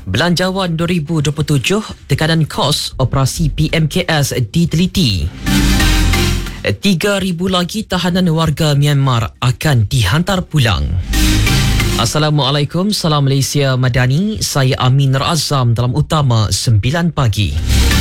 Belanjawan 2027, tekanan kos operasi PMKS diteliti. 3,000 lagi tahanan warga Myanmar akan dihantar pulang. Assalamualaikum, salam Malaysia Madani. Saya Amin Razam dalam Utama 9 pagi.